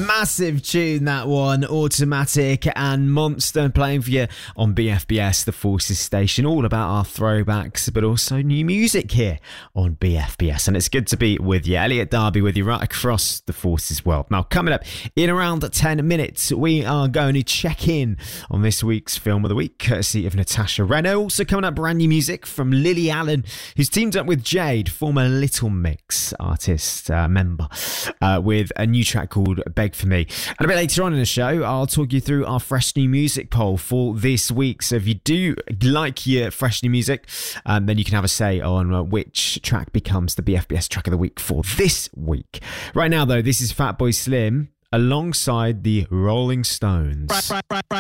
Massive tune, that one. Automatic and Monster playing for you on BFBS, the Forces station. All about our throwbacks, but also new music here on BFBS. And it's good to be with you. Elliot Darby with you right across the Forces world. Now, coming up in around 10 minutes, we are going to check in on this week's Film of the Week, courtesy of Natasha Reno. Also coming up, brand new music from Lily Allen, who's teamed up with Jade, former Little Mix artist member, with a new track called Beg For Me. And a bit later on in the show, I'll talk you through our fresh new music poll for this week. So if you do like your fresh new music, then you can have a say on which track becomes the BFBS track of the week for this week. Right now, though, this is Fatboy Slim alongside the Rolling Stones.